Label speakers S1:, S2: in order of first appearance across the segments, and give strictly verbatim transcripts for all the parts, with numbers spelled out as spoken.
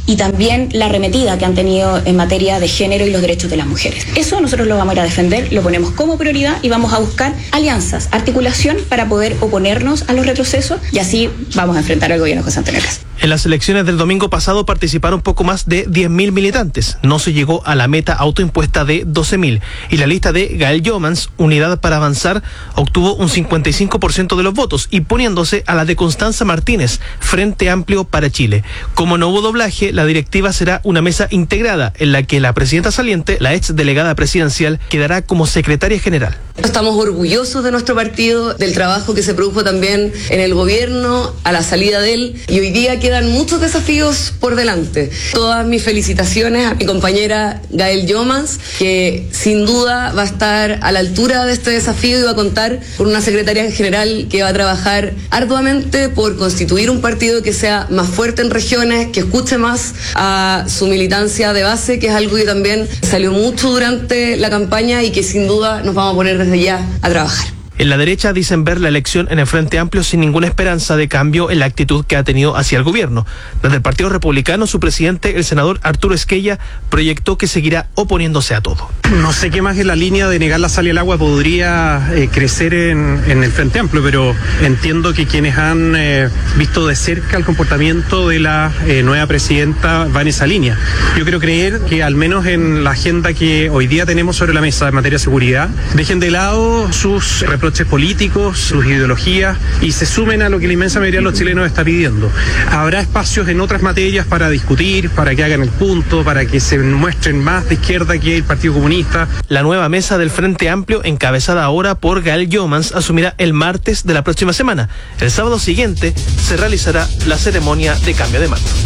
S1: y también la arremetida que han tenido en materia de género y los derechos de las mujeres. Eso nosotros lo vamos a ir a defender, lo ponemos como prioridad y vamos a buscar alianzas, articulación para poder oponernos a los retrocesos y así vamos a enfrentar al gobierno de José Antonio Kast.
S2: En las elecciones del domingo pasado participaron poco más de diez mil militantes. No se llegó a la meta autoimpuesta de doce mil. Y la lista de Gael Jomans, Unidad para Avanzar, obtuvo un cincuenta y cinco por ciento de los votos, imponiéndose a la de Constanza Martínez, Frente Amplio para Chile. Como no hubo doblaje, la directiva será una mesa integrada en la que la presidenta saliente, la ex delegada presidencial, quedará como secretaria general.
S3: Estamos orgullosos de nuestro partido, del trabajo que se produjo también en el gobierno, a la salida de él, y hoy día quedan muchos desafíos por delante. Todas mis felicitaciones a mi compañera Gael Jomans, que sin duda va a estar a la altura de este desafío y va a contar con una secretaria general que va a trabajar arduamente por constituir un partido que sea más fuerte en regiones, que escuche más a su militancia de base, que es algo que también salió mucho durante la campaña y que sin duda nos vamos a poner desde ya a trabajar.
S2: En la derecha dicen ver la elección en el Frente Amplio sin ninguna esperanza de cambio en la actitud que ha tenido hacia el gobierno. Desde el Partido Republicano, su presidente, el senador Arturo Esquella, proyectó que seguirá oponiéndose a todo.
S4: No sé qué más en la línea de negar la sal y el agua podría eh, crecer en, en el Frente Amplio, pero entiendo que quienes han eh, visto de cerca el comportamiento de la eh, nueva presidenta va en esa línea. Yo quiero creer que al menos en la agenda que hoy día tenemos sobre la mesa en materia de seguridad, dejen de lado sus reproches políticos, sus ideologías y se sumen a lo que la inmensa mayoría de los chilenos está pidiendo. Habrá espacios en otras materias para discutir, para que hagan el punto, para que se muestren más de izquierda que el Partido Comunista.
S2: La nueva mesa del Frente Amplio, encabezada ahora por Gael Jomans, asumirá el martes de la próxima semana. El sábado siguiente se realizará la ceremonia de cambio de mando.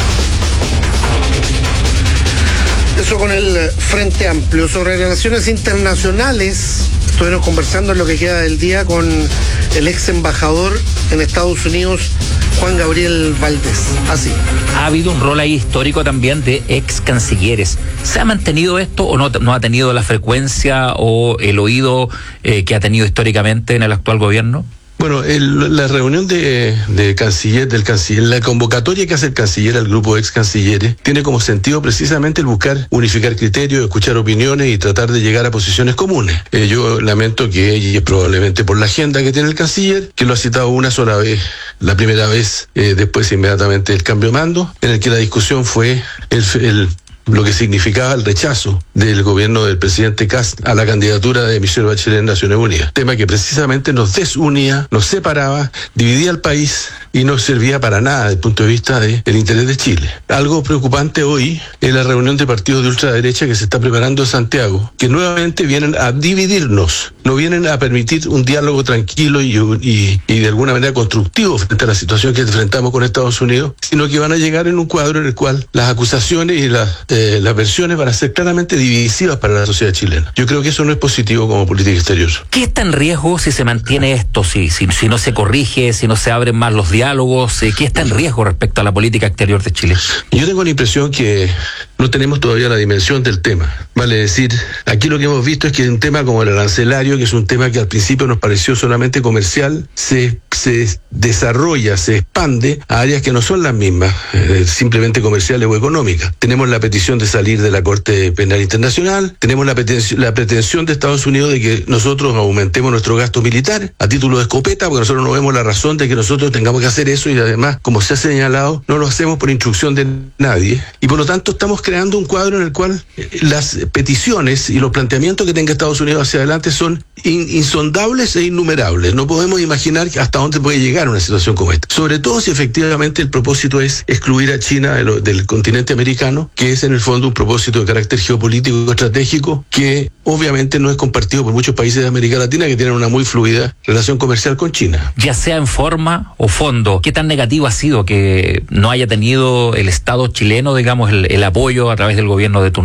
S5: Eso con el Frente Amplio. Sobre relaciones internacionales, estuvimos conversando en lo que queda del día con el ex embajador en Estados Unidos, Juan Gabriel Valdés. Así.
S6: Ha habido un rol ahí histórico también de ex cancilleres. ¿Se ha mantenido esto o no, no ha tenido la frecuencia o el oído eh, que ha tenido históricamente en el actual gobierno?
S7: Bueno, el, la reunión de, de canciller, del canciller, la convocatoria que hace el canciller al grupo de ex cancilleres tiene como sentido precisamente el buscar unificar criterios, escuchar opiniones y tratar de llegar a posiciones comunes. Eh, yo lamento que, y probablemente por la agenda que tiene el canciller, que lo ha citado una sola vez, la primera vez, eh, después inmediatamente del cambio de mando, en el que la discusión fue el, el lo que significaba el rechazo del gobierno del presidente Kast a la candidatura de Michelle Bachelet en Naciones Unidas. Tema que precisamente nos desunía, nos separaba, dividía al país y no servía para nada desde el punto de vista del interés de Chile. Algo preocupante hoy es la reunión de partidos de ultraderecha que se está preparando en Santiago, que nuevamente vienen a dividirnos, no vienen a permitir un diálogo tranquilo y, y, y de alguna manera constructivo frente a la situación que enfrentamos con Estados Unidos, sino que van a llegar en un cuadro en el cual las acusaciones y las eh, las versiones van a ser claramente divisivas para la sociedad chilena. Yo creo que eso no es positivo como política exterior.
S6: ¿Qué está en riesgo si se mantiene esto, si, si, si no se corrige, si no se abren más los diálogos? ¿Qué está en riesgo respecto a la política exterior de Chile?
S7: Yo tengo la impresión que no tenemos todavía la dimensión del tema. Vale decir, aquí lo que hemos visto es que un tema como el arancelario, que es un tema que al principio nos pareció solamente comercial, se, se desarrolla, se expande a áreas que no son las mismas, eh, simplemente comerciales o económicas. Tenemos la petición de salir de la Corte Penal Internacional, tenemos la pretensión, la pretensión de Estados Unidos de que nosotros aumentemos nuestro gasto militar a título de escopeta, porque nosotros no vemos la razón de que nosotros tengamos que hacer eso y además, como se ha señalado, no lo hacemos por instrucción de nadie. Y por lo tanto estamos creando un cuadro en el cual las peticiones y los planteamientos que tenga Estados Unidos hacia adelante son in, insondables e innumerables. No podemos imaginar hasta dónde puede llegar una situación como esta. Sobre todo si efectivamente el propósito es excluir a China del, del continente americano, que es en el fondo un propósito de carácter geopolítico estratégico que obviamente no es compartido por muchos países de América Latina que tienen una muy fluida relación comercial con China.
S6: Ya sea en forma o fondo, ¿qué tan negativo ha sido que no haya tenido el Estado chileno, digamos, el, el apoyo a través del gobierno de turno?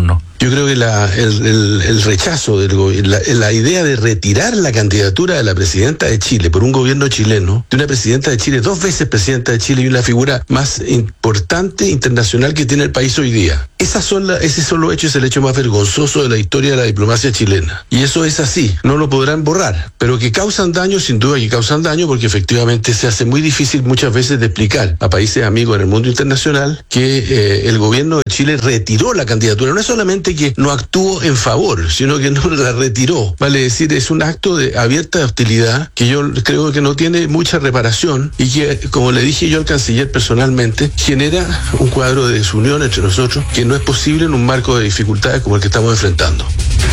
S7: Yo creo que la, el, el, el rechazo, del, la, la idea de retirar la candidatura de la presidenta de Chile por un gobierno chileno, de una presidenta de Chile, dos veces presidenta de Chile y la figura más importante internacional que tiene el país hoy día. Esas son la, ese solo hecho es el hecho más vergonzoso de la historia de la diplomacia chilena. Y eso es así, no lo podrán borrar. Pero que causan daño, sin duda que causan daño, porque efectivamente se hace muy difícil muchas veces de explicar a países amigos en el mundo internacional que eh, el gobierno de Chile retiró la candidatura. No es solamente que no actuó en favor, sino que no la retiró. Vale decir, es un acto de abierta hostilidad que yo creo que no tiene mucha reparación y que, como le dije yo al canciller personalmente, genera un cuadro de desunión entre nosotros que no es posible en un marco de dificultades como el que estamos enfrentando.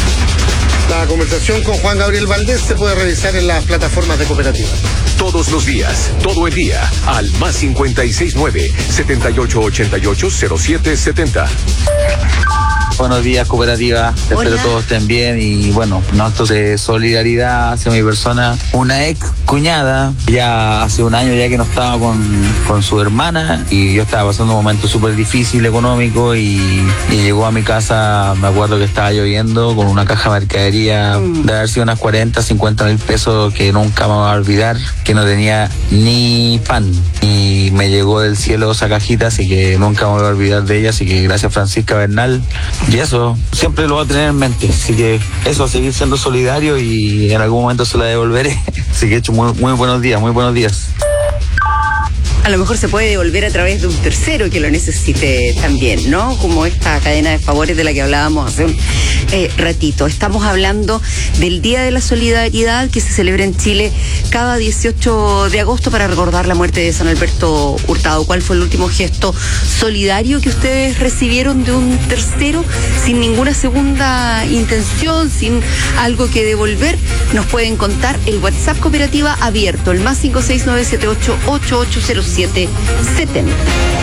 S5: La conversación con Juan Gabriel Valdés se puede revisar en las plataformas de Cooperativa.
S8: Todos los días, todo el día, al más cincuenta y seis nueve, setenta y ocho ochenta y ocho, cero siete setenta.
S9: Buenos días, Cooperativa. Hola. Espero todos estén bien y bueno, actos de solidaridad hacia mi persona. Una ex cuñada, ya hace un año ya que no estaba con, con su hermana y yo estaba pasando un momento súper difícil económico y, y llegó a mi casa, me acuerdo que estaba lloviendo, con una caja de mercadería mm. de haber sido unas cuarenta, cincuenta mil pesos que nunca me voy a olvidar, que no tenía ni pan. Y me llegó del cielo esa cajita, así que nunca me voy a olvidar de ella, así que gracias Francisca Bernal. Y eso, siempre lo voy a tener en mente. Así que eso, a seguir siendo solidario y en algún momento se la devolveré. Así que he hecho muy, muy buenos días, muy buenos días.
S10: A lo mejor se puede devolver a través de un tercero que lo necesite también, ¿no? Como esta cadena de favores de la que hablábamos hace un eh, ratito. Estamos hablando del Día de la Solidaridad que se celebra en Chile cada dieciocho de agosto para recordar la muerte de San Alberto Hurtado. ¿Cuál fue el último gesto solidario que ustedes recibieron de un tercero sin ninguna segunda intención, sin algo que devolver? Nos pueden contar. El WhatsApp Cooperativa abierto, el más cinco seis nueve siete ocho ocho ocho cero siete setenta.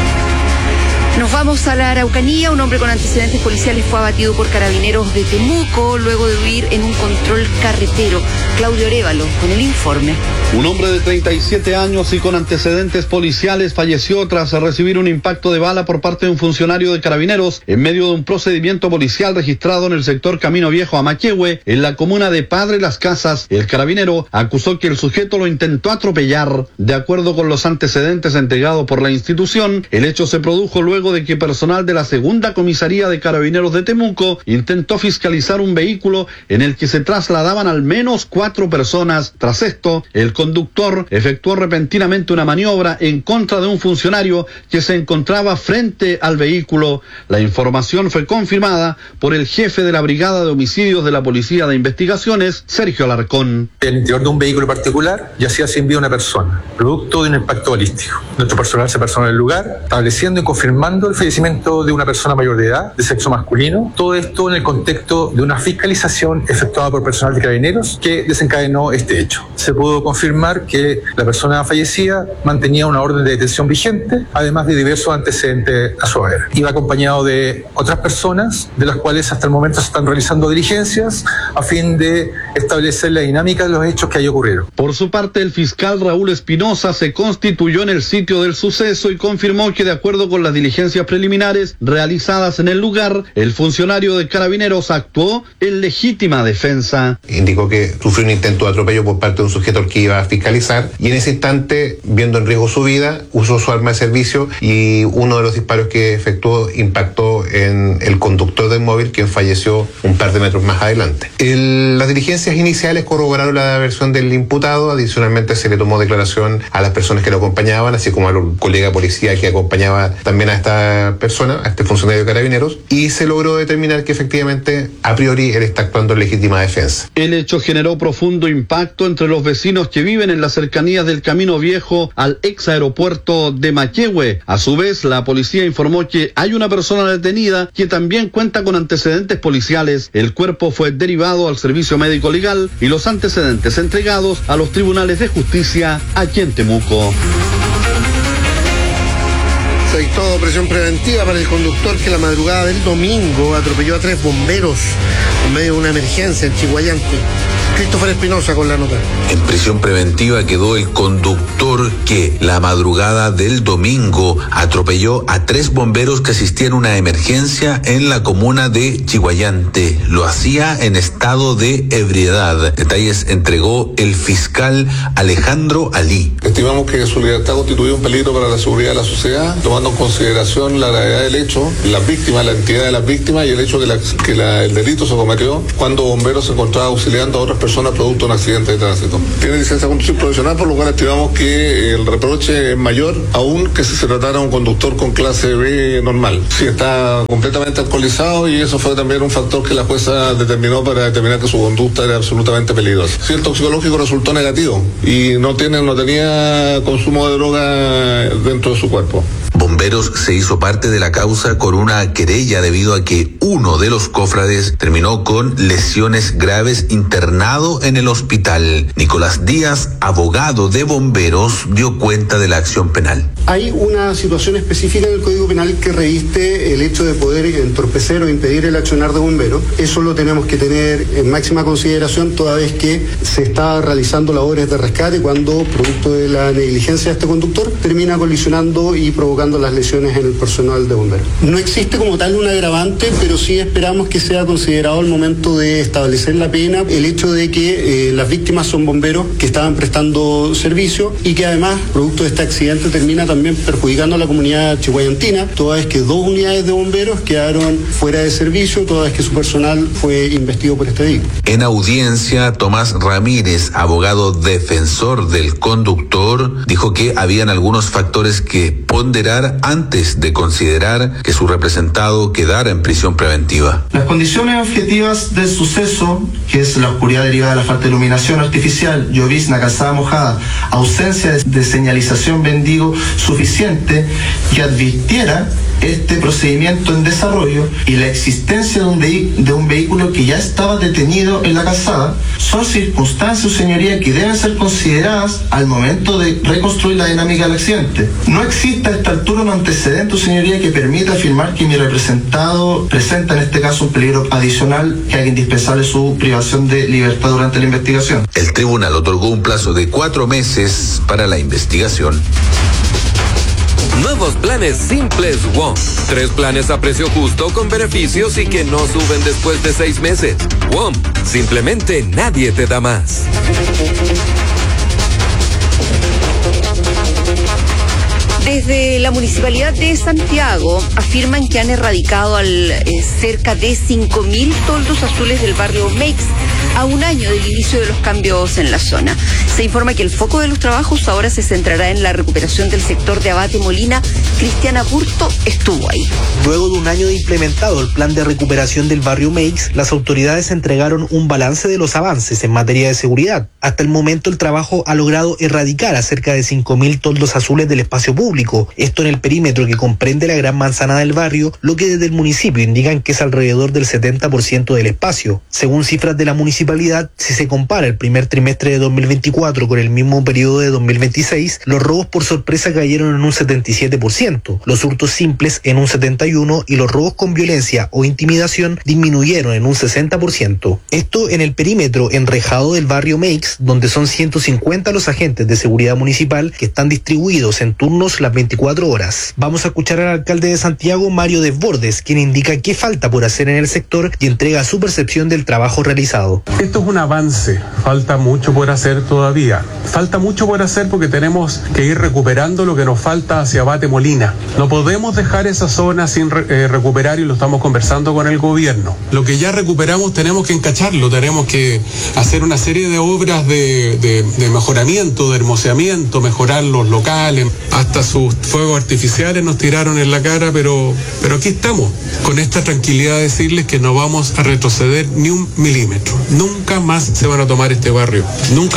S10: Nos vamos a la Araucanía. Un hombre con antecedentes policiales fue abatido por carabineros de Temuco luego de huir en un control carretero. Claudio Arévalo con el informe.
S11: Un hombre de treinta y siete años y con antecedentes policiales falleció tras recibir un impacto de bala por parte de un funcionario de carabineros en medio de un procedimiento policial registrado en el sector Camino Viejo a Maquehue, en la comuna de Padre Las Casas. El carabinero acusó que el sujeto lo intentó atropellar. De acuerdo con los antecedentes entregados por la institución, el hecho se produjo luego de que personal de la segunda comisaría de carabineros de Temuco intentó fiscalizar un vehículo en el que se trasladaban al menos cuatro personas. Tras esto, el conductor efectuó repentinamente una maniobra en contra de un funcionario que se encontraba frente al vehículo. La información fue confirmada por el jefe de la Brigada de Homicidios de la Policía de Investigaciones, Sergio Alarcón.
S12: En el interior de un vehículo particular yacía sin vida una persona, producto de un impacto balístico. Nuestro personal se personó en el lugar, estableciendo y confirmando el fallecimiento de una persona mayor de edad, de sexo masculino. Todo esto en el contexto de una fiscalización efectuada por personal de carabineros que desencadenó este hecho. Se pudo confirmar que la persona fallecida mantenía una orden de detención vigente, además de diversos antecedentes a su haber. Iba acompañado de otras personas, de las cuales hasta el momento se están realizando diligencias a fin de establecer la dinámica de los hechos que ahí ocurrieron.
S11: Por su parte, el fiscal Raúl Espinosa se constituyó en el sitio del suceso y confirmó que, de acuerdo con las diligencias preliminares realizadas en el lugar, el funcionario de carabineros actuó en legítima defensa.
S13: Indicó que sufrió un intento de atropello por parte de un sujeto al que iba a fiscalizar y en ese instante, viendo en riesgo su vida, usó su arma de servicio y uno de los disparos que efectuó impactó en el conductor del móvil, quien falleció un par de metros más adelante. El, las diligencias iniciales corroboraron la versión del imputado. Adicionalmente se le tomó declaración a las personas que lo acompañaban, así como al colega policía que acompañaba también a esta persona, a este funcionario de carabineros, y se logró determinar que efectivamente a priori él está actuando en legítima defensa.
S11: El hecho generó profundo impacto entre los vecinos que viven en las cercanías del Camino Viejo al ex aeropuerto de Maquehue. A su vez, la policía informó que hay una persona detenida que también cuenta con antecedentes policiales. El cuerpo fue derivado al servicio médico legal y los antecedentes entregados a los tribunales de justicia aquí en Temuco.
S5: Se dictó presión preventiva para el conductor que la madrugada del domingo atropelló a tres bomberos en medio de una emergencia en Chiguayante. Christopher Espinosa con la nota.
S14: En prisión preventiva quedó el conductor que la madrugada del domingo atropelló a tres bomberos que asistían a una emergencia en la comuna de Chiguayante. Lo hacía en estado de ebriedad. Detalles entregó el fiscal Alejandro Alí.
S15: Estimamos que su libertad constituye un peligro para la seguridad de la sociedad, tomando en consideración la gravedad del hecho, las víctimas, la entidad de las víctimas y el hecho que, la, que la, el delito se cometió cuando bomberos se encontraban auxiliando a otras personas producto de un accidente de tránsito. Tiene licencia de conducir profesional, por lo cual estimamos que el reproche es mayor aún que si se tratara de un conductor con clase B normal. Sí, está completamente alcoholizado y eso fue también un factor que la jueza determinó para determinar que su conducta era absolutamente peligrosa. Sí, el toxicológico resultó negativo y no tiene, no tenía consumo de droga dentro de su cuerpo.
S14: Bomberos se hizo parte de la causa con una querella debido a que uno de los cofrades terminó con lesiones graves internado en el hospital. Nicolás Díaz, abogado de bomberos, dio cuenta de la acción penal.
S16: Hay una situación específica en el Código Penal que reviste el hecho de poder entorpecer o impedir el accionar de bomberos. Eso lo tenemos que tener en máxima consideración toda vez que se está realizando labores de rescate cuando, producto de la negligencia de este conductor, termina colisionando y provocando las lesiones en el personal de bomberos. No existe como tal un agravante, pero sí esperamos que sea considerado al momento de establecer la pena el hecho de que eh, las víctimas son bomberos que estaban prestando servicio y que además, producto de este accidente, termina también perjudicando a la comunidad chihuayantina, toda vez que dos unidades de bomberos quedaron fuera de servicio, toda vez que su personal fue investido por este delito.
S14: En audiencia, Tomás Ramírez, abogado defensor del conductor, dijo que habían algunos factores que ponderar antes de considerar que su representado quedara en prisión preventiva.
S17: Las condiciones objetivas del suceso, que es la oscuridad derivada de la falta de iluminación artificial, llovizna, calzada mojada, ausencia de, de señalización bendigo suficiente que advirtiera este procedimiento en desarrollo y la existencia de un, de un vehículo que ya estaba detenido en la calzada, son circunstancias, señoría, que deben ser consideradas al momento de reconstruir la dinámica del accidente. No existe a esta altura un antecedente, señoría, que permita afirmar que mi representado presenta en este caso un peligro adicional que haga indispensable su privación de libertad durante la investigación.
S14: El tribunal otorgó un plazo de cuatro meses para la investigación.
S8: Nuevos planes simples WOM. Tres planes a precio justo con beneficios y que no suben después de seis meses. WOM. Simplemente nadie te da más.
S10: Desde la Municipalidad de Santiago afirman que han erradicado al, eh, cerca de cinco mil toldos azules del barrio Meix a un año del inicio de los cambios en la zona. Se informa que el foco de los trabajos ahora se centrará en la recuperación del sector de Abate Molina. Cristiana Burto estuvo ahí.
S18: Luego de un año de implementado el plan de recuperación del barrio Meix, las autoridades entregaron un balance de los avances en materia de seguridad. Hasta el momento el trabajo ha logrado erradicar a cerca de cinco mil toldos azules del espacio público, esto en el perímetro que comprende la gran manzana del barrio, lo que desde el municipio indican que es alrededor del setenta por ciento del espacio. Según cifras de la municipalidad, si se compara el primer trimestre de dos mil veinticuatro con el mismo periodo de dos mil veintiséis, los robos por sorpresa cayeron en un setenta y siete por ciento, los hurtos simples en un setenta y uno por ciento y los robos con violencia o intimidación disminuyeron en un sesenta por ciento. Esto en el perímetro enrejado del barrio Meix, donde son ciento cincuenta los agentes de seguridad municipal que están distribuidos en turnos las veinticuatro horas. Vamos a escuchar al alcalde de Santiago, Mario Desbordes, quien indica qué falta por hacer en el sector y entrega su percepción del trabajo realizado.
S19: Esto es un avance, falta mucho por hacer todavía. Falta mucho por hacer porque tenemos que ir recuperando lo que nos falta hacia Abate Molina. No podemos dejar esa zona sin re, eh, recuperar y lo estamos conversando con el gobierno. Lo que ya recuperamos tenemos que encacharlo, tenemos que hacer una serie de obras de, de, de mejoramiento, de hermoseamiento, mejorar los locales, hasta sus fuegos artificiales nos tiraron en la cara, pero, pero aquí estamos, con esta tranquilidad de decirles que no vamos a retroceder ni un milímetro. Nunca más se van a tomar este barrio, nunca más.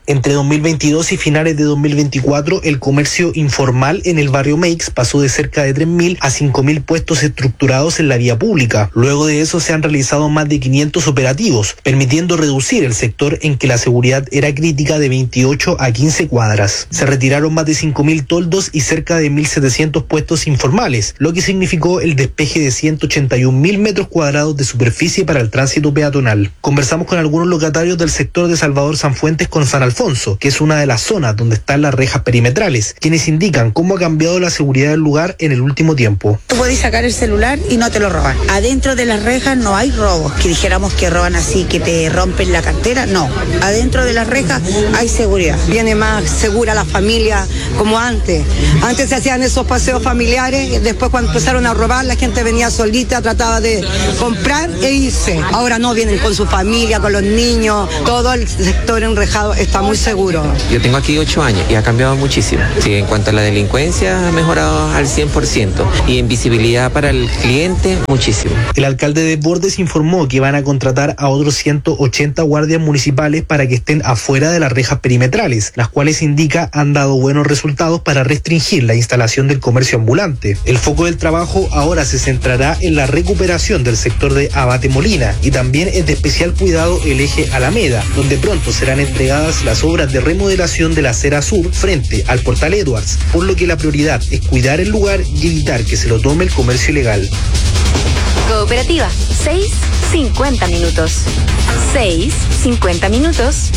S18: Entre dos mil veintidós y finales de dos mil veinticuatro, el comercio informal en el barrio Meix pasó de cerca de tres mil a cinco mil puestos estructurados en la vía pública. Luego de eso se han realizado más de quinientos operativos, permitiendo reducir el sector en que la seguridad era crítica de veintiocho a quince cuadras. Se retiraron más de cinco mil toldos y cerca de mil setecientos puestos informales, lo que significó el despeje de ciento ochenta y un mil metros cuadrados de superficie para el tránsito peatonal. Conversamos con algunos locatarios del sector de Salvador Sanfuentes con San Alfonso, que es una de las zonas donde están las rejas perimetrales, quienes indican cómo ha cambiado la seguridad del lugar en el último tiempo.
S20: Tú podés sacar el celular y no te lo roban. Adentro de las rejas no hay robos, que dijéramos que roban así, que te rompen la cartera, no. Adentro de las rejas hay seguridad.
S21: Viene más segura la familia como antes. Antes se hacían esos paseos familiares, después cuando empezaron a robar la gente venía solita, trataba de comprar e irse. Ahora no, vienen con su familia, con los niños, todo el sector enrejado está muy seguro.
S22: Yo tengo aquí ocho años y ha cambiado muchísimo. Sí, en cuanto a la delincuencia ha mejorado al cien por ciento y en visibilidad para el cliente muchísimo.
S18: El alcalde de Bordes informó que van a contratar a otros ciento ochenta guardias municipales para que estén afuera de las rejas perimetrales, las cuales indica han dado buenos resultados para restringir la instalación del comercio ambulante. El foco del trabajo ahora se centrará en la recuperación del sector de Abate Molina y también es de especial cuidado el eje Alameda, donde pronto serán entregadas las obras de remodelación de la acera sur frente al Portal Edwards, por lo que la prioridad es cuidar el lugar y evitar que se lo tome el comercio ilegal.
S23: Cooperativa, seis cincuenta minutos. seis cincuenta minutos.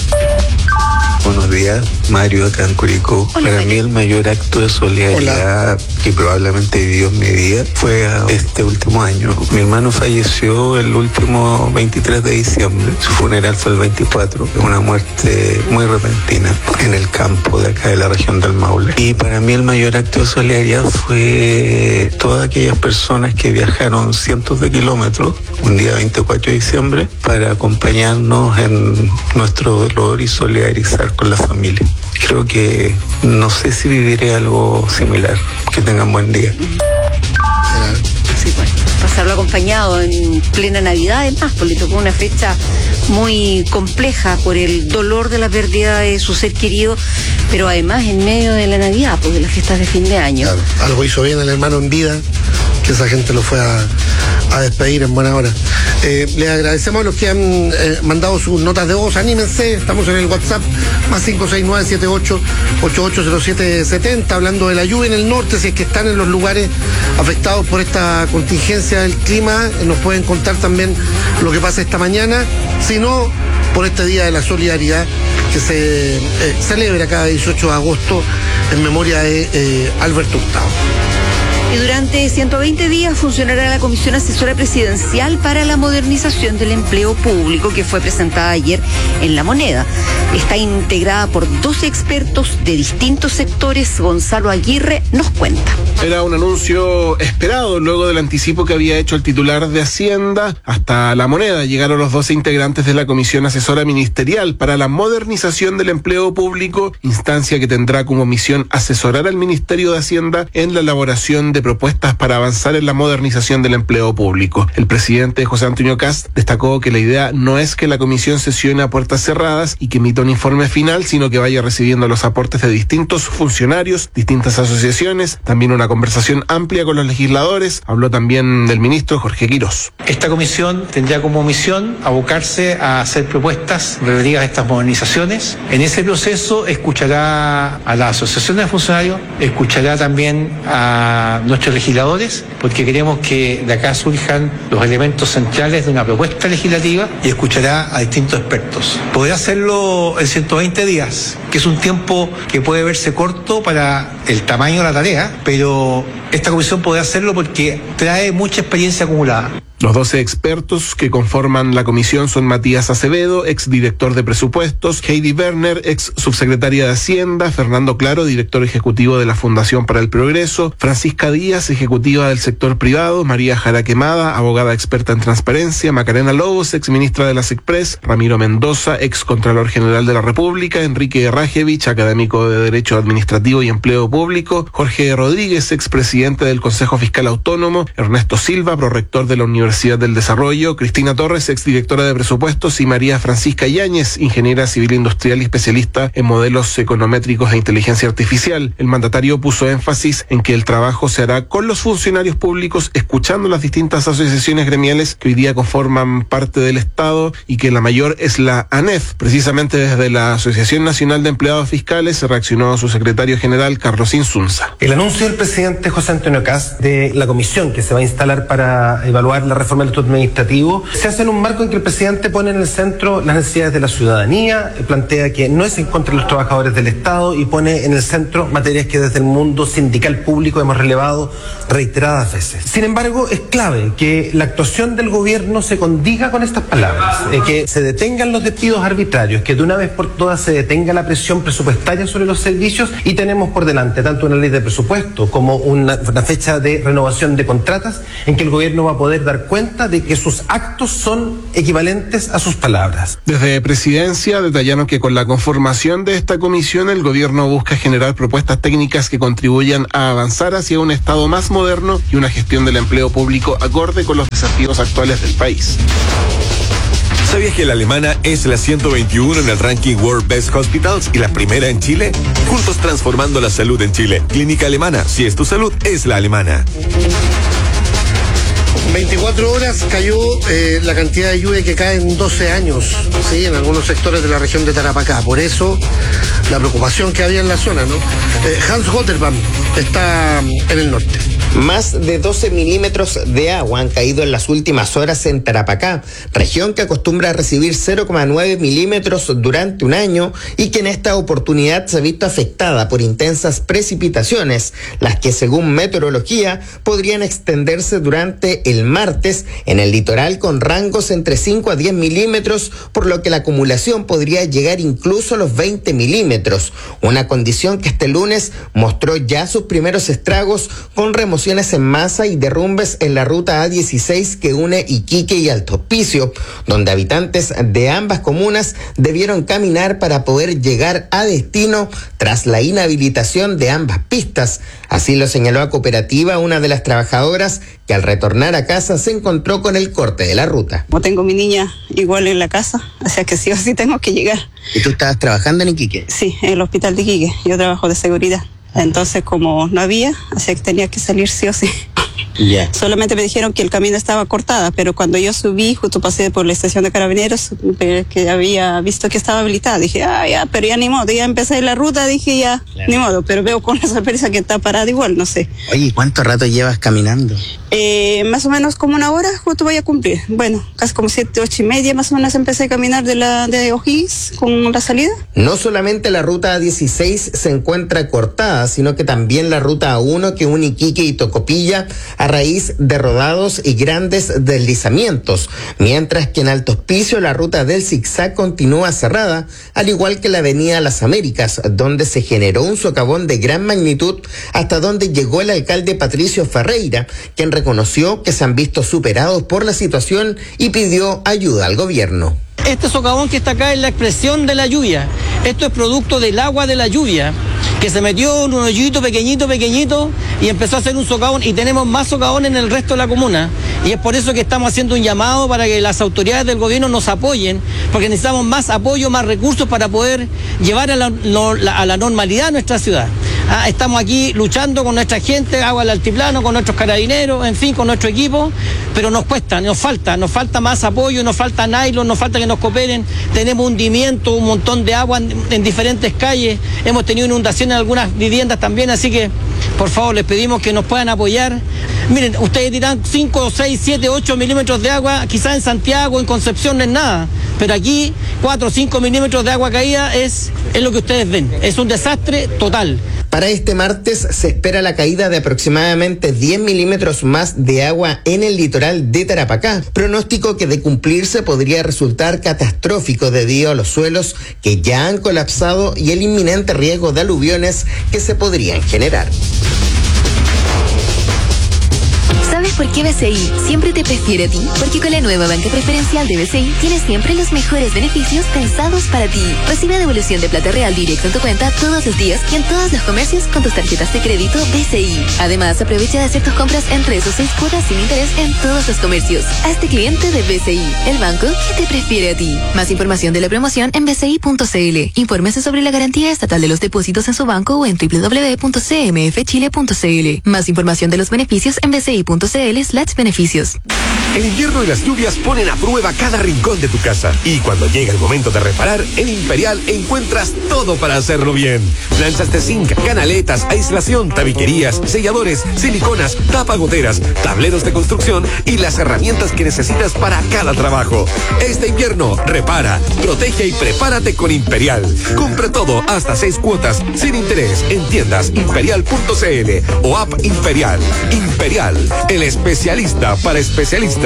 S24: Buenos días, Mario acá en Curicó.
S23: Hola,
S24: Para
S23: Mario.
S24: mí el mayor acto de solidaridad Hola. que probablemente vivió en mi vida fue este último año. Mi hermano falleció el último veintitrés de diciembre. Su funeral fue el veinticuatro. Una muerte muy repentina en el campo de acá de la región del Maule. Y para mí el mayor acto de solidaridad fue todas aquellas personas que viajaron cientos de kilómetros un día veinticuatro de diciembre para acompañarnos en nuestro dolor y solidarizar con la familia. Creo que no sé si viviré algo similar. Que tengan buen día.
S10: Sí, bueno, pasarlo acompañado en plena Navidad, además, porque le tocó una fecha muy compleja por el dolor de la pérdida de su ser querido, pero además en medio de la Navidad, pues de las fiestas de fin de año.
S5: Claro, algo hizo bien el hermano en vida, que esa gente lo fue a, a despedir en buena hora. Eh, les agradecemos a los que han eh, mandado sus notas de voz. Anímense, estamos en el WhatsApp más cinco seis nueve siete ocho ocho ocho cero siete siete cero, hablando de la lluvia en el norte. Si es que están en los lugares afectados por esta contingencia del clima, eh, nos pueden contar también lo que pasa esta mañana. Si no, por este Día de la Solidaridad que se eh, celebra cada dieciocho de agosto en memoria de eh, Alberto Hurtado.
S10: Y durante ciento veinte días funcionará la Comisión Asesora Presidencial para la Modernización del Empleo Público, que fue presentada ayer en La Moneda. Está integrada por doce expertos de distintos sectores. Gonzalo Aguirre nos cuenta.
S25: Era un anuncio esperado luego del anticipo que había hecho el titular de Hacienda. Hasta La Moneda llegaron los doce integrantes de la Comisión Asesora Ministerial para la Modernización del Empleo Público, instancia que tendrá como misión asesorar al Ministerio de Hacienda en la elaboración de propuestas para avanzar en la modernización del empleo público. El presidente José Antonio Kast destacó que la idea no es que la comisión sesione a puertas cerradas y que emita un informe final, sino que vaya recibiendo los aportes de distintos funcionarios, distintas asociaciones, también una conversación amplia con los legisladores. Habló también del ministro Jorge Quirós.
S26: Esta comisión tendrá como misión abocarse a hacer propuestas relativas a estas modernizaciones. En ese proceso escuchará a las asociaciones de funcionarios, escuchará también a nuestros legisladores, porque queremos que de acá surjan los elementos centrales de una propuesta legislativa, y escuchará a distintos expertos. Podrá hacerlo en ciento veinte días, que es un tiempo que puede verse corto para el tamaño de la tarea, pero esta comisión podrá hacerlo porque trae mucha experiencia acumulada.
S25: Los doce expertos que conforman la comisión son Matías Acevedo, exdirector de presupuestos, Heidi Werner, ex subsecretaria de Hacienda, Fernando Claro, director ejecutivo de la Fundación para el Progreso, Francisca Díaz, ejecutiva del sector privado, María Jara Quemada, abogada experta en transparencia, Macarena Lobos, ex ministra de la SECPRES, Ramiro Mendoza, ex contralor general de la República, Enrique Herrera, Rajevich, académico de Derecho Administrativo y Empleo Público, Jorge Rodríguez, expresidente del Consejo Fiscal Autónomo, Ernesto Silva, prorector de la Universidad del Desarrollo, Cristina Torres, exdirectora de Presupuestos, y María Francisca Yáñez, ingeniera civil industrial y especialista en modelos econométricos de inteligencia artificial. El mandatario puso énfasis en que el trabajo se hará con los funcionarios públicos, escuchando las distintas asociaciones gremiales que hoy día conforman parte del Estado, y que la mayor es la ANEF. Precisamente desde la Asociación Nacional de Empleados Fiscales se reaccionó a su secretario general, Carlos Insunza.
S1: El anuncio del presidente José Antonio Kast de la comisión que se va a instalar para evaluar la reforma del estatuto administrativo se hace en un marco en que el presidente pone en el centro las necesidades de la ciudadanía, plantea que no es en contra de los trabajadores del Estado y pone en el centro materias que desde el mundo sindical público hemos relevado reiteradas veces. Sin embargo, es clave que la actuación del gobierno se condiga con estas palabras, eh, que se detengan los despidos arbitrarios, que de una vez por todas se detenga la presión presupuestaria sobre los servicios, y tenemos por delante tanto una ley de presupuesto como una, una fecha de renovación de contratas en que el gobierno va a poder dar cuenta de que sus actos son equivalentes a sus palabras.
S25: Desde Presidencia detallaron que con la conformación de esta comisión el gobierno busca generar propuestas técnicas que contribuyan a avanzar hacia un Estado más moderno y una gestión del empleo público acorde con los desafíos actuales del país.
S2: ¿Sabías que la alemana es la ciento veintiuno en el ranking World Best Hospitals y la primera en Chile? Juntos transformando la salud en Chile. Clínica Alemana. Si es tu salud, es la alemana.
S5: veinticuatro horas cayó eh, la cantidad de lluvia que cae en doce años, ¿sí? En algunos sectores de la región de Tarapacá. Por eso la preocupación que había en la zona, ¿no? Eh, Hans Gotterbaum está en el norte.
S3: Más de doce milímetros de agua han caído en las últimas horas en Tarapacá, región que acostumbra a recibir cero coma nueve milímetros durante un año y que en esta oportunidad se ha visto afectada por intensas precipitaciones, las que según meteorología podrían extenderse durante el martes en el litoral con rangos entre cinco a diez milímetros, por lo que la acumulación podría llegar incluso a los veinte milímetros, una condición que este lunes mostró ya sus primeros estragos con remoción en masa y derrumbes en la ruta A dieciséis que une Iquique y Alto Hospicio, donde habitantes de ambas comunas debieron caminar para poder llegar a destino tras la inhabilitación de ambas pistas. Así lo señaló a Cooperativa una de las trabajadoras que al retornar a casa se encontró con el corte de la ruta.
S4: Como tengo mi niña igual en la casa, o sea que sí o sí tengo que llegar.
S3: ¿Y tú estabas trabajando en Iquique?
S4: Sí, en el hospital de Iquique. Yo trabajo de seguridad. Entonces, como no había, así que tenía que salir sí o sí.
S3: Yeah.
S4: Solamente me dijeron que el camino estaba cortada, pero cuando yo subí, justo pasé por la estación de Carabineros, que había visto que estaba habilitada, dije, ah, ya, pero ya ni modo, ya empecé la ruta, dije, ya, claro. Ni modo, pero veo con esa sorpresa que está parada igual, no sé.
S3: Oye, ¿cuánto rato llevas caminando?
S4: Eh, más o menos como una hora, justo voy a cumplir. Bueno, casi como siete, ocho y media más o menos empecé a caminar de la de O'Higgins con la salida.
S3: No solamente la ruta A dieciséis se encuentra cortada, sino que también la ruta A uno que une Iquique y Tocopilla a raíz de rodados y grandes deslizamientos, mientras que en Alto Hospicio la ruta del zigzag continúa cerrada, al igual que la avenida Las Américas, donde se generó un socavón de gran magnitud hasta donde llegó el alcalde Patricio Ferreira, quien reconoció que se han visto superados por la situación y pidió ayuda al gobierno.
S6: Este socavón que está acá es la expresión de la lluvia. Esto es producto del agua de la lluvia, que se metió en un hoyito pequeñito, pequeñito, y empezó a hacer un socavón, y tenemos más socavones en el resto de la comuna. Y es por eso que estamos haciendo un llamado para que las autoridades del gobierno nos apoyen, porque necesitamos más apoyo, más recursos para poder llevar a la, no, la, a la normalidad nuestra ciudad. Ah, estamos aquí luchando con nuestra gente, agua al altiplano, con nuestros carabineros, en fin, con nuestro equipo, pero nos cuesta, nos falta, nos falta más apoyo, nos falta nylon, nos falta que nos cooperen. Tenemos hundimiento, un montón de agua en, en diferentes calles, hemos tenido inundaciones en algunas viviendas también, así que por favor les pedimos que nos puedan apoyar. Miren, ustedes dirán cinco, seis, siete, ocho milímetros de agua, quizás en Santiago, en Concepción no es nada, pero aquí cuatro o cinco milímetros de agua caída es, es lo que ustedes ven, es un desastre total.
S3: Para este martes se espera la caída de aproximadamente diez milímetros más de agua en el litoral de Tarapacá, pronóstico que de cumplirse podría resultar catastrófico debido a los suelos que ya han colapsado y el inminente riesgo de aluviones que se podrían generar.
S23: ¿Sabes ¿Sabes por qué B C I siempre te prefiere a ti? Porque con la nueva banca preferencial de B C I tienes siempre los mejores beneficios pensados para ti. Recibe devolución de plata real directo en tu cuenta todos los días y en todos los comercios con tus tarjetas de crédito B C I. Además, aprovecha de hacer tus compras en tres o seis cuotas sin interés en todos los comercios. Hazte cliente de B C I, el banco que te prefiere a ti. Más información de la promoción en b c i punto c l. Infórmese sobre la garantía estatal de los depósitos en su banco o en w w w punto c m f chile punto c l. Más información de los beneficios en b c i punto c l slash beneficios.
S2: El invierno y las lluvias ponen a prueba cada rincón de tu casa. Y cuando llega el momento de reparar, en Imperial encuentras todo para hacerlo bien. Planchas de zinc, canaletas, aislación, tabiquerías, selladores, siliconas, tapagoteras, tableros de construcción y las herramientas que necesitas para cada trabajo. Este invierno, repara, protege y prepárate con Imperial. Compra todo hasta seis cuotas sin interés en tiendas imperial punto c l o app Imperial. Imperial, el especialista para especialistas.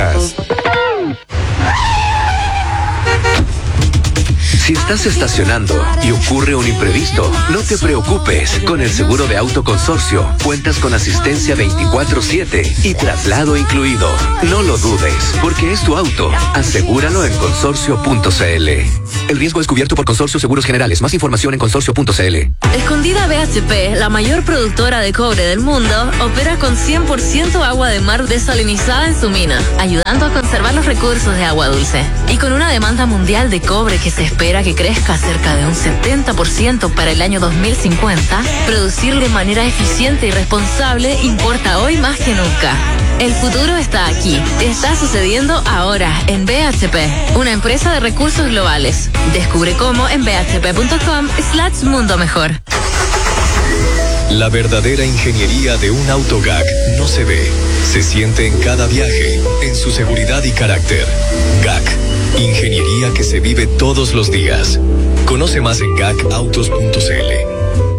S7: Si estás estacionando y ocurre un imprevisto, no te preocupes. Con el seguro de auto consorcio, cuentas con asistencia veinticuatro siete y traslado incluido. No lo dudes, porque es tu auto. Asegúralo en consorcio punto c l. El riesgo es cubierto por Consorcio Seguros Generales. Más información en consorcio punto c l.
S9: Escondida B H P, la mayor productora de cobre del mundo, opera con cien por ciento agua de mar desalinizada en su mina, ayudando a conservar los recursos de agua dulce. Y con una demanda mundial de cobre que se espera que crezca cerca de un setenta por ciento para el año dos mil cincuenta, producir de manera eficiente y responsable importa hoy más que nunca. El futuro está aquí. Está sucediendo ahora en B H P, una empresa de recursos globales. Descubre cómo en b h p punto com slash mundo mejor.
S11: La verdadera ingeniería de un auto G A C no se ve, se siente en cada viaje, en su seguridad y carácter. G A C, ingeniería que se vive todos los días. Conoce más en g a c autos punto c l.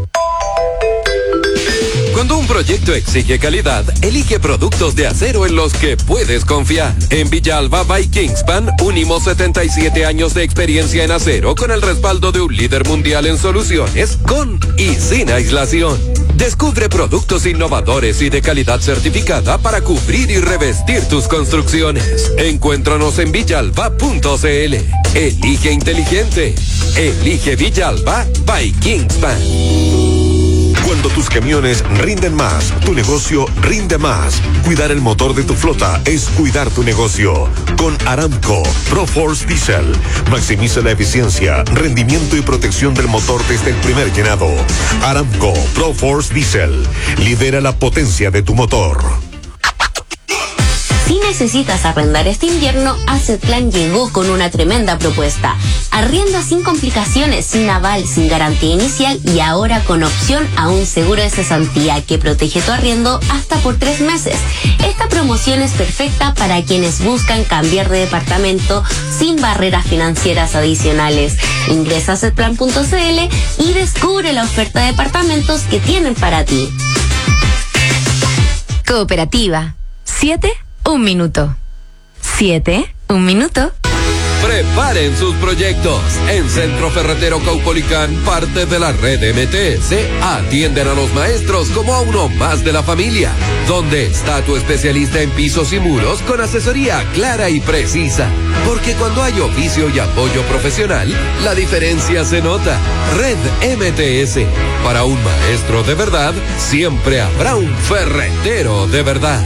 S8: Cuando un proyecto exige calidad, elige productos de acero en los que puedes confiar. En Villalba by Kingspan, unimos setenta y siete años de experiencia en acero con el respaldo de un líder mundial en soluciones, con y sin aislación. Descubre productos innovadores y de calidad certificada para cubrir y revestir tus construcciones. Encuéntranos en villalba punto c l. Elige inteligente. Elige Villalba by Kingspan.
S2: Cuando tus camiones rinden más, tu negocio rinde más. Cuidar el motor de tu flota es cuidar tu negocio. Con Aramco ProForce Diesel, maximiza la eficiencia, rendimiento y protección del motor desde el primer llenado. Aramco ProForce Diesel, lidera la potencia de tu motor.
S12: Si necesitas arrendar este invierno, Assetplan llegó con una tremenda propuesta. Arrienda sin complicaciones, sin aval, sin garantía inicial y ahora con opción a un seguro de cesantía que protege tu arriendo hasta por tres meses. Esta promoción es perfecta para quienes buscan cambiar de departamento sin barreras financieras adicionales. Ingresa a assetplan punto c l y descubre la oferta de departamentos que tienen para ti.
S23: Cooperativa. Siete. Un minuto. Siete, un minuto.
S8: Preparen sus proyectos. En Centro Ferretero Caupolicán, parte de la red M T S, atienden a los maestros como a uno más de la familia. ¿Dónde está tu especialista en pisos y muros con asesoría clara y precisa? Porque cuando hay oficio y apoyo profesional, la diferencia se nota. Red M T S. Para un maestro de verdad, siempre habrá un ferretero de verdad.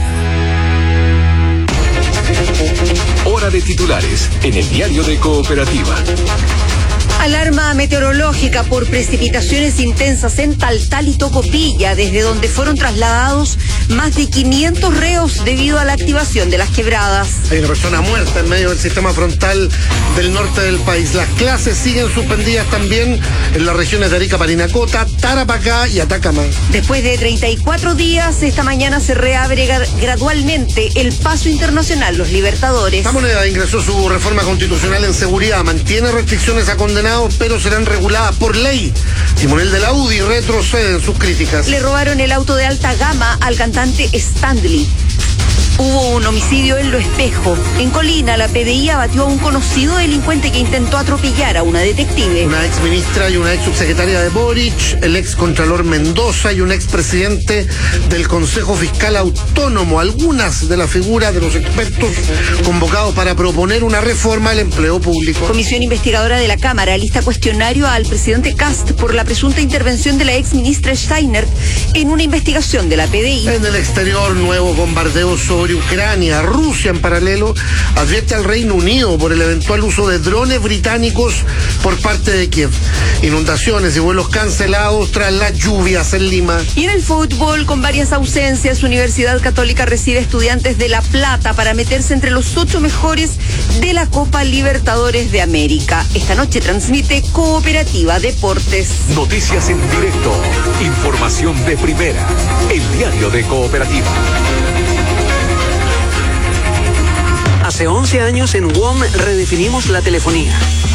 S11: Hora de titulares en el diario de Cooperativa.
S13: Alarma meteorológica por precipitaciones intensas en Taltal y Tocopilla, desde donde fueron trasladados más de quinientos reos debido a la activación de las quebradas.
S5: Hay una persona muerta en medio del sistema frontal del norte del país. Las clases siguen suspendidas también en las regiones de Arica, Parinacota, Tarapacá y Atacama.
S13: Después de treinta y cuatro días, esta mañana se reabre gradualmente el paso internacional Los Libertadores.
S5: La Moneda ingresó su reforma constitucional en seguridad, mantiene restricciones a condenados, pero serán reguladas por ley. Timonel de la U D I retrocede en sus críticas.
S13: Le robaron el auto de alta gama al cantante Stanley. Hubo un homicidio en Lo Espejo. En Colina, la P D I abatió a un conocido delincuente que intentó atropellar a una detective.
S5: Una ex ministra y una ex subsecretaria de Boric, el ex contralor Mendoza y un ex presidente del Consejo Fiscal Autónomo. Algunas de las figuras de los expertos convocados para proponer una reforma al empleo público.
S13: Comisión investigadora de la Cámara alista cuestionario al presidente Kast por la presunta intervención de la ex ministra Steiner en una investigación de la P D I.
S5: En el exterior, nuevo bombardeo sobre Ucrania. Rusia, en paralelo, advierte al Reino Unido por el eventual uso de drones británicos por parte de Kiev. Inundaciones y vuelos cancelados tras las lluvias en Lima.
S13: Y en el fútbol, con varias ausencias, Universidad Católica recibe estudiantes de La Plata para meterse entre los ocho mejores de la Copa Libertadores de América. Esta noche transmite Cooperativa Deportes.
S2: Noticias en directo. Información de primera. El diario de Cooperativa.
S14: Hace once años en W O M redefinimos la telefonía.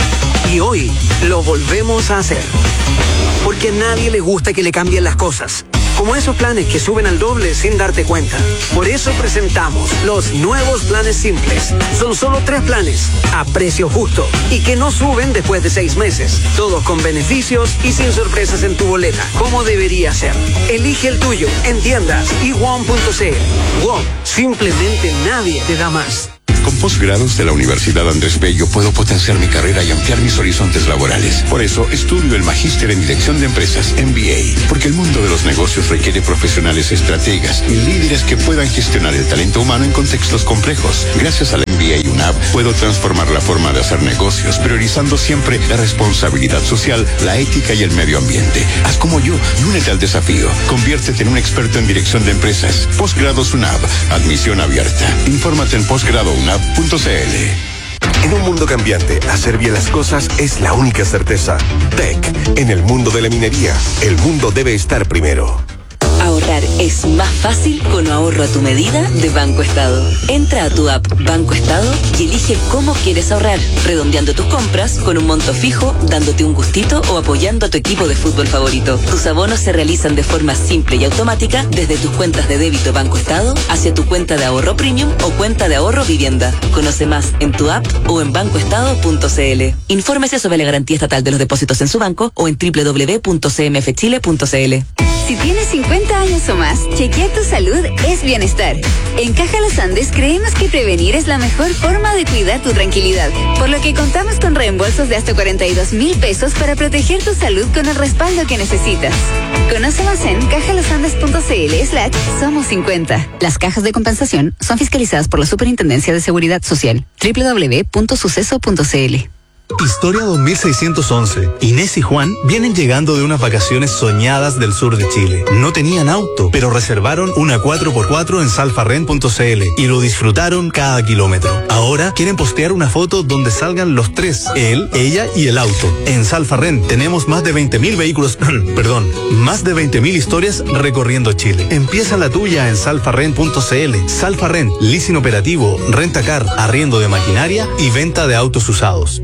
S14: Y hoy lo volvemos a hacer. Porque a nadie le gusta que le cambien las cosas. Como esos planes que suben al doble sin darte cuenta. Por eso presentamos los nuevos planes simples. Son solo tres planes, a precio justo, y que no suben después de seis meses. Todos con beneficios y sin sorpresas en tu boleta, como debería ser. Elige el tuyo en tiendas y w o m punto c l. W O M, simplemente nadie te da más.
S15: Con posgrados de la Universidad Andrés Bello puedo potenciar mi carrera y ampliar mis horizontes laborales. Por eso estudio el Magíster en Dirección de Empresas, M B A, porque el mundo de los negocios requiere profesionales estrategas y líderes que puedan gestionar el talento humano en contextos complejos. Gracias a la M B A U N A B puedo transformar la forma de hacer negocios, priorizando siempre la responsabilidad social, la ética y el medio ambiente. Haz como yo y únete al desafío. Conviértete en un experto en dirección de empresas. Posgrados U N A B, admisión abierta. Infórmate en posgrado u n a b punto c l.
S2: En un mundo cambiante, hacer bien las cosas es la única certeza. Tech, en el mundo de la minería, el mundo debe estar primero.
S16: Ahorrar es más fácil con ahorro a tu medida de Banco Estado. Entra a tu app Banco Estado y elige cómo quieres ahorrar, redondeando tus compras con un monto fijo, dándote un gustito o apoyando a tu equipo de fútbol favorito. Tus abonos se realizan de forma simple y automática desde tus cuentas de débito Banco Estado hacia tu cuenta de ahorro premium o cuenta de ahorro vivienda. Conoce más en tu app o en banco estado punto c l. Infórmese sobre la garantía estatal de los depósitos en su banco o en w w w punto c m f chile punto c l.
S17: Si tienes cincuenta años o más, chequear tu salud es bienestar. En Caja Los Andes creemos que prevenir es la mejor forma de cuidar tu tranquilidad, por lo que contamos con reembolsos de hasta cuarenta y dos mil pesos para proteger tu salud con el respaldo que necesitas. Conoce más en cajalosandes punto c l slash somos cincuenta.
S19: Las cajas de compensación son fiscalizadas por la Superintendencia de Seguridad Social. w w w punto suceso punto c l.
S20: Historia dos mil seiscientos once. Inés y Juan vienen llegando de unas vacaciones soñadas del sur de Chile. No tenían auto, pero reservaron una cuatro por cuatro en salfarren punto c l y lo disfrutaron cada kilómetro. Ahora quieren postear una foto donde salgan los tres, él, ella y el auto. En Salfarren tenemos más de veinte mil vehículos, perdón, más de veinte mil historias recorriendo Chile. Empieza la tuya en salfarren punto c l. Salfarren, leasing operativo, rentacar, arriendo de maquinaria y venta de autos usados.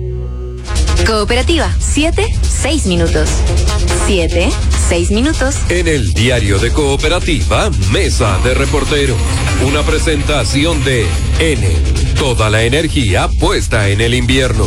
S23: Cooperativa, siete, seis minutos. Siete, seis minutos.
S8: En el diario de Cooperativa, Mesa de Reporteros. Una presentación de N. Toda la energía puesta en el invierno.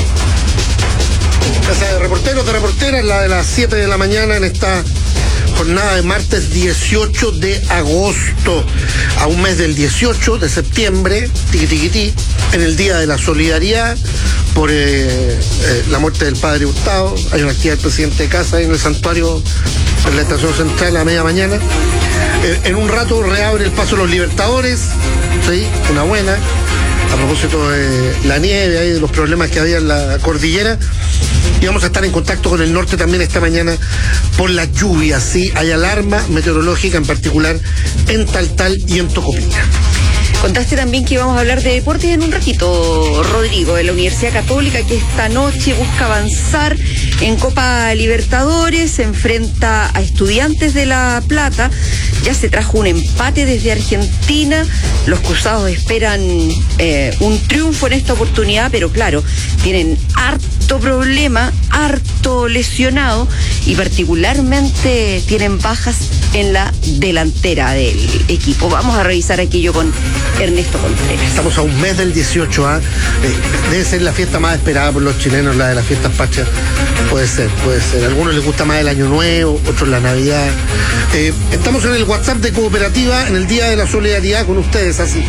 S5: Mesa de Reporteros, de reporteras, la de las siete de la mañana en esta jornada de martes dieciocho de agosto, a un mes del dieciocho de septiembre, tiqui tiqui ti, en el Día de la Solidaridad por eh, eh, la muerte del padre Hurtado. Hay una actividad del presidente de casa en el santuario, en la estación central a media mañana. Eh, en un rato reabre el paso de los Libertadores, ¿sí? Una buena, a propósito de la nieve, ahí, de los problemas que había en la cordillera. Y vamos a estar en contacto con el norte también esta mañana por las lluvias, ¿sí? Hay alarma meteorológica, en particular en Taltal y en Tocopilla.
S13: Contaste también que íbamos a hablar de deportes en un ratito, Rodrigo, de la Universidad Católica, que esta noche busca avanzar en Copa Libertadores, se enfrenta a Estudiantes de La Plata. Ya se trajo un empate desde Argentina, los cruzados esperan eh, un triunfo en esta oportunidad, pero claro, tienen harto problema harto lesionado y particularmente tienen bajas en la delantera del equipo. Vamos a revisar aquello con Ernesto Contreras.
S5: Estamos a un mes del dieciocho, ¿ah? Eh, debe ser la fiesta más esperada por los chilenos, la de las fiestas patrias. Puede ser, puede ser. A algunos les gusta más el Año Nuevo, otros la Navidad. Eh, estamos en el WhatsApp de Cooperativa en el Día de la Solidaridad con ustedes, así.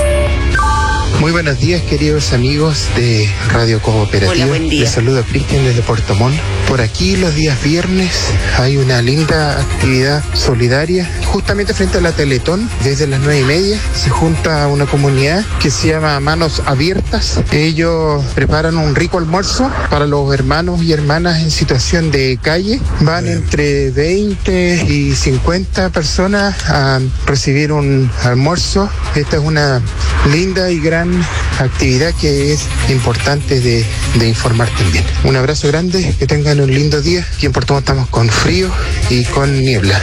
S10: Muy buenos días, queridos amigos de Radio Cooperativa.
S13: Hola, buen día.
S10: Les saluda Cristian desde Puerto Montt. Por aquí los días viernes hay una linda actividad solidaria justamente frente a la Teletón. Desde las nueve y media se junta una comunidad que se llama Manos Abiertas. Ellos preparan un rico almuerzo para los hermanos y hermanas en situación de calle. Van entre veinte y cincuenta personas a recibir un almuerzo. Esta es una linda y gran actividad que es importante de, de informar también. Un abrazo grande, que tengan un lindo día. Aquí en Puerto Montt estamos con frío y con niebla.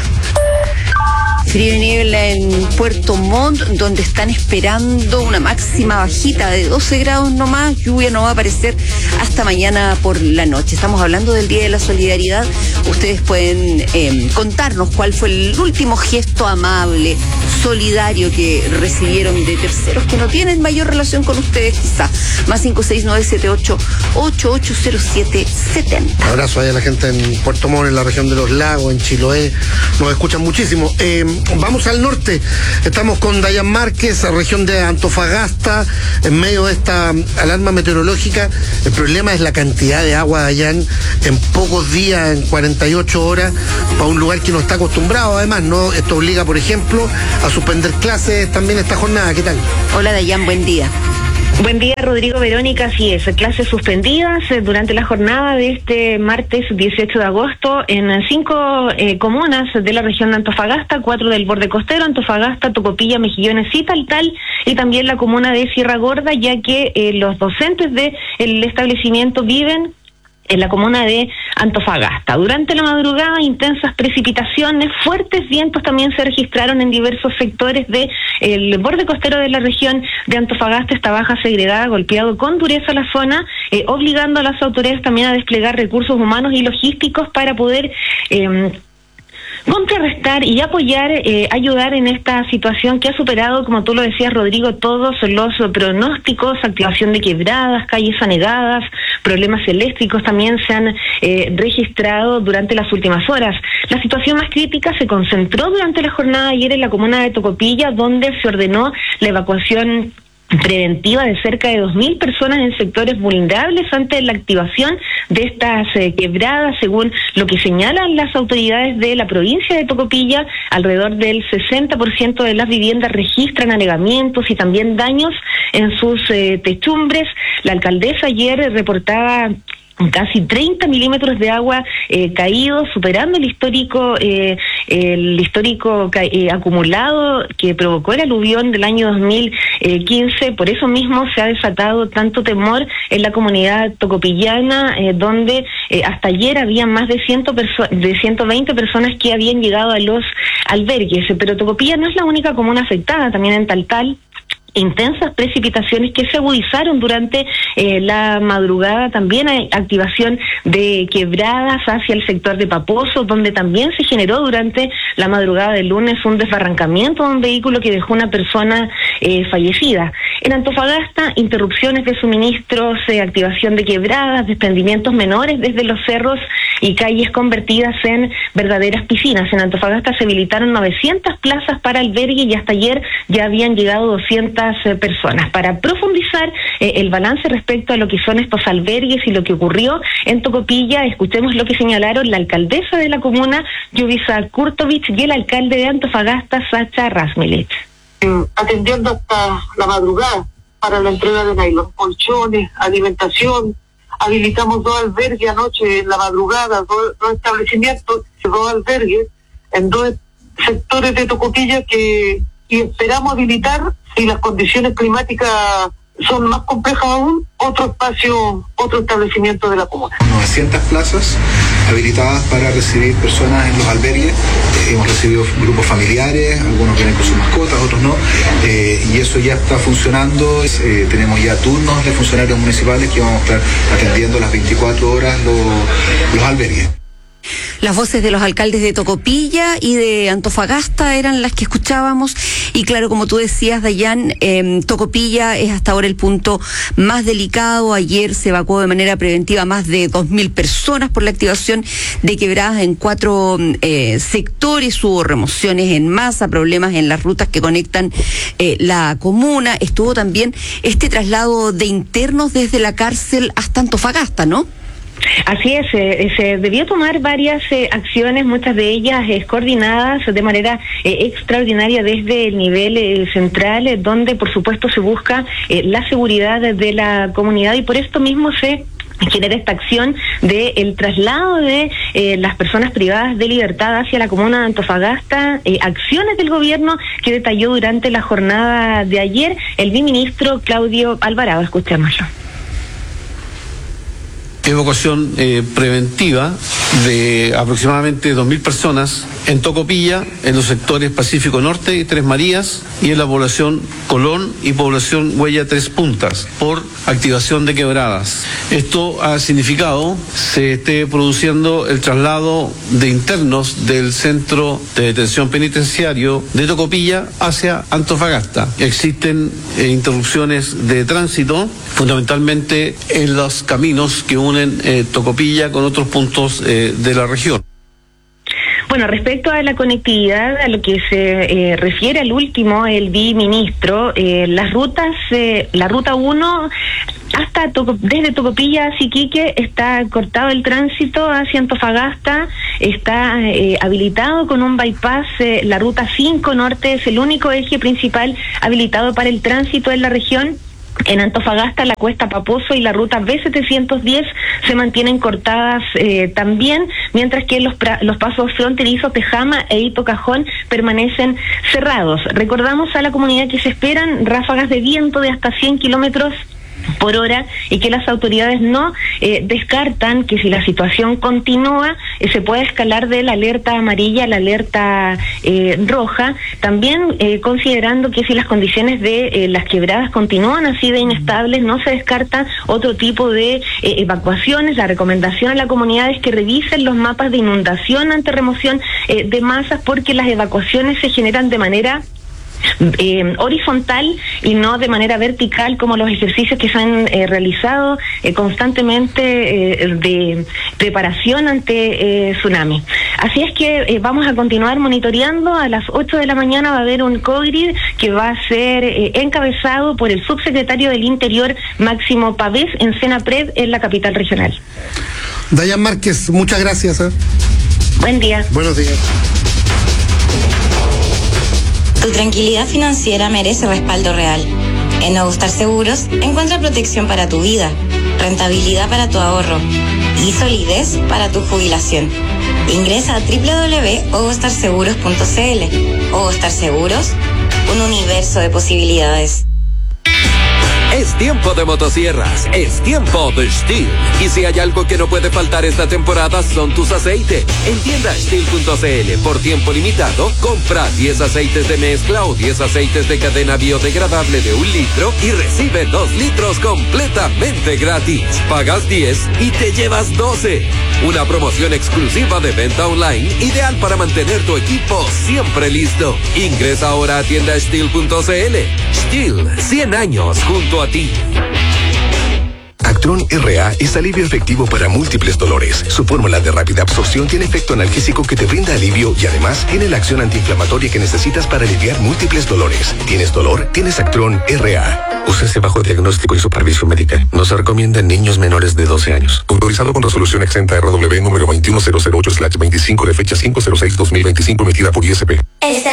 S13: Frío y niebla en Puerto Montt, donde están esperando una máxima bajita de doce grados nomás. Lluvia no va a aparecer hasta mañana por la noche. Estamos hablando del Día de la Solidaridad. Ustedes pueden eh, contarnos cuál fue el último gesto amable, solidario que recibieron de terceros que no tienen mayor relación con ustedes, quizá. Más cinco seis nueve siete ocho ocho ocho cero siete siete cero.
S5: Un abrazo a la gente en Puerto Montt, en la región de los lagos, en Chiloé. Nos escuchan muchísimo. Eh, Vamos al norte, estamos con Dayan Márquez, región de Antofagasta, en medio de esta alarma meteorológica. El problema es la cantidad de agua, Dayan, en pocos días, en cuarenta y ocho horas, para un lugar que no está acostumbrado. Además, ¿no? Esto obliga, por ejemplo, a suspender clases también esta jornada. ¿Qué tal?
S13: Hola, Dayan, buen día.
S18: Buen día, Rodrigo Verónica. Así es, clases suspendidas durante la jornada de este martes dieciocho de agosto en cinco eh, comunas de la región de Antofagasta, cuatro del borde costero, Antofagasta, Tocopilla, Mejillones y Taltal, y también la comuna de Sierra Gorda, ya que eh, los docentes del establecimiento viven en la comuna de Antofagasta. Durante la madrugada, intensas precipitaciones, fuertes vientos también se registraron en diversos sectores de el borde costero de la región de Antofagasta. Esta baja segregada ha golpeado con dureza la zona, eh, obligando a las autoridades también a desplegar recursos humanos y logísticos para poder eh, contrarrestar y apoyar, eh, ayudar en esta situación que ha superado, como tú lo decías, Rodrigo, todos los pronósticos. Activación de quebradas, calles anegadas, problemas eléctricos también se han eh, registrado durante las últimas horas. La situación más crítica se concentró durante la jornada de ayer en la comuna de Tocopilla, donde se ordenó la evacuación preventiva de cerca de dos mil personas en sectores vulnerables ante la activación de estas eh, quebradas. Según lo que señalan las autoridades de la provincia de Tocopilla, alrededor del sesenta por ciento de las viviendas registran anegamientos y también daños en sus eh, techumbres. La alcaldesa ayer reportaba casi treinta milímetros de agua eh, caídos, superando el histórico eh, el histórico eh, acumulado que provocó el aluvión del año dos mil quince. Por eso mismo se ha desatado tanto temor en la comunidad tocopillana, eh, donde eh, hasta ayer había más de, cien perso- de ciento veinte personas que habían llegado a los albergues. Pero Tocopilla no es la única comuna afectada, también en Taltal intensas precipitaciones que se agudizaron durante eh, la madrugada. También hay activación de quebradas hacia el sector de Paposo, donde también se generó durante la madrugada del lunes un desbarrancamiento de un vehículo que dejó una persona eh, fallecida. En Antofagasta, interrupciones de suministros, eh, activación de quebradas, desprendimientos menores desde los cerros y calles convertidas en verdaderas piscinas. En Antofagasta se habilitaron novecientas plazas para albergue y hasta ayer ya habían llegado doscientas personas. Para profundizar eh, el balance respecto a lo que son estos albergues y lo que ocurrió en Tocopilla, escuchemos lo que señalaron la alcaldesa de la comuna, Yuvisa Kurtovich, y el alcalde de Antofagasta, Sacha Rasmilich.
S21: Atendiendo hasta la madrugada para la entrega de nylon, colchones, alimentación. Habilitamos dos albergues anoche en la madrugada, dos, dos establecimientos, dos albergues en dos sectores de Tocopilla que y esperamos habilitar, si las condiciones climáticas son más complejas aún, otro espacio, otro establecimiento de la comuna.
S22: novecientas plazas
S1: habilitadas para recibir personas en los albergues. Eh, hemos recibido grupos familiares, algunos vienen con sus mascotas, otros no, eh, y eso ya está funcionando. Eh, tenemos ya turnos de funcionarios municipales que vamos a estar atendiendo las veinticuatro horas los, los albergues.
S13: Las voces de los alcaldes de Tocopilla y de Antofagasta eran las que escuchábamos. Y claro, como tú decías, Dayan, eh, Tocopilla es hasta ahora el punto más delicado. Ayer se evacuó de manera preventiva más de dos mil personas por la activación de quebradas en cuatro eh, sectores. Hubo remociones en masa, problemas en las rutas que conectan eh, la comuna. Estuvo también este traslado de internos desde la cárcel hasta Antofagasta, ¿no?
S18: Así es, eh, se debió tomar varias eh, acciones, muchas de ellas eh, coordinadas de manera eh, extraordinaria desde el nivel eh, central, eh, donde por supuesto se busca eh, la seguridad de la comunidad, y por esto mismo se genera esta acción de el traslado de eh, las personas privadas de libertad hacia la comuna de Antofagasta, eh, acciones del gobierno que detalló durante la jornada de ayer el viceministro Claudio Alvarado. Escuchémoslo.
S4: Evacuación eh, preventiva de aproximadamente dos mil personas en Tocopilla, en los sectores Pacífico Norte y Tres Marías, y en la población Colón y población Huella Tres Puntas, por activación de quebradas. Esto ha significado se esté produciendo el traslado de internos del centro de detención penitenciario de Tocopilla hacia Antofagasta. Existen eh, interrupciones de tránsito, fundamentalmente en los caminos que unen eh, Tocopilla con otros puntos eh, de la región.
S18: Bueno, respecto a la conectividad, a lo que se eh, refiere al último, el viceministro, eh, las rutas, eh, la ruta uno hasta Toco, desde Tocopilla a Siquique está cortado el tránsito hacia Antofagasta, está eh, habilitado con un bypass. Eh, la ruta cinco norte es el único eje principal habilitado para el tránsito en la región. En Antofagasta, la Cuesta Paposo y la ruta B setecientos diez se mantienen cortadas eh, también, mientras que los, los pasos fronterizos de Jama e Hito Cajón permanecen cerrados. Recordamos a la comunidad que se esperan ráfagas de viento de hasta cien kilómetros por hora, y que las autoridades no eh, descartan que si la situación continúa eh, se puede escalar de la alerta amarilla a la alerta eh, roja, también eh, considerando que si las condiciones de eh, las quebradas continúan así de inestables, no se descarta otro tipo de eh, evacuaciones. La recomendación a la comunidad es que revisen los mapas de inundación ante remoción eh, de masas, porque las evacuaciones se generan de manera Eh, horizontal y no de manera vertical, como los ejercicios que se han eh, realizado eh, constantemente eh, de preparación ante eh, tsunami. Así es que eh, vamos a continuar monitoreando. A las ocho de la mañana va a haber un COGRID que va a ser eh, encabezado por el subsecretario del Interior, Máximo Pavés, en Senapred, en la capital regional.
S5: Dayan Márquez, muchas gracias. ¿eh?
S18: Buen día.
S5: Buenos días.
S22: Tu tranquilidad financiera merece respaldo real. En Ogostar Seguros encuentra protección para tu vida, rentabilidad para tu ahorro y solidez para tu jubilación. Ingresa a doble u doble u doble u punto ogostar seguros punto c l. Ogostar Seguros, un universo de posibilidades.
S8: Es tiempo de motosierras, es tiempo de Stihl. Y si hay algo que no puede faltar esta temporada son tus aceites. En tienda Stihl punto c l, por tiempo limitado, compra diez aceites de mezcla o diez aceites de cadena biodegradable de un litro y recibe dos litros completamente gratis. Pagas diez y te llevas doce. Una promoción exclusiva de venta online, ideal para mantener tu equipo siempre listo. Ingresa ahora a tienda Stihl punto c l. Stihl, cien años junto a ti.
S2: Actron R A es alivio efectivo para múltiples dolores. Su fórmula de rápida absorción tiene efecto analgésico que te brinda alivio y además tiene la acción antiinflamatoria que necesitas para aliviar múltiples dolores. ¿Tienes dolor? Tienes Actron R A. Úsese bajo diagnóstico y supervisión médica. No se recomienda en niños menores de doce años. Autorizado con resolución exenta R W número veintiuno mil ocho slash veinticinco de fecha cinco cero seis dos mil veinticinco emitida por I S P.
S22: Esta